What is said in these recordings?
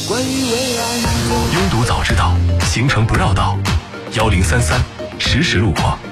拥堵早知道，行程不绕道。1033实时路况。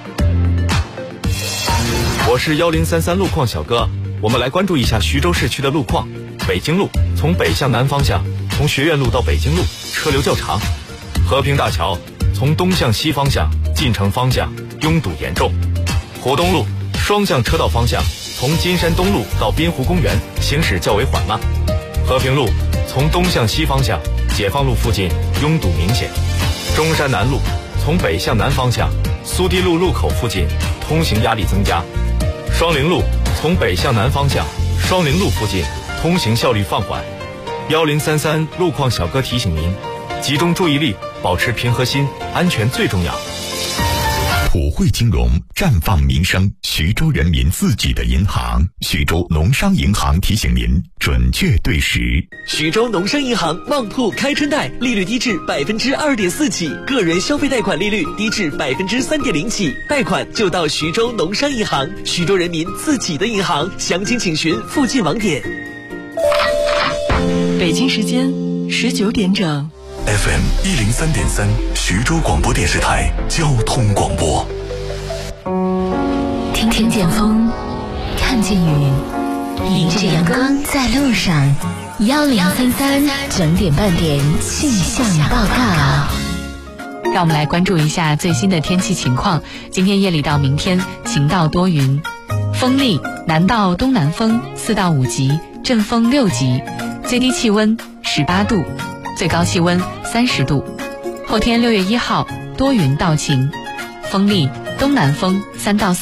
我是1033路况小哥，我们来关注一下徐州市区的路况。北京路从北向南方向，从学院路到北京路车流较长；和平大桥从东向西方向，进城方向拥堵严重；湖东路双向车道方向，从金山东路到滨湖公园行驶较为缓慢；和平路从东向西方向，解放路附近拥堵明显；中山南路从北向南方向，苏堤路路口附近通行压力增加；双陵路从北向南方向，双陵路附近通行效率放缓。1033路况小哥提醒您，集中注意力，保持平和心，安全最重要。 普惠金融绽放民生，徐州人民自己的银行，徐州农商银行提醒您准确对时。 徐州农商银行旺铺开春贷，利率低至2.4%起，个人消费贷款利率低至3.0%起，贷款就到徐州农商银行，徐州人民自己的银行，详情请询附近网点。 北京时间19点整。 FM 103.3徐州广播电视台交通广播。 听见风，看见雨，迎着阳光在路上。1033整点半点气象报告。 让我们来关注一下最新的天气情况。今天夜里到明天晴到多云，风力南到东南风4到5级，阵风6级，最低气温18度，最高气温30度。后天6月1号多云到晴，风力东南风3到4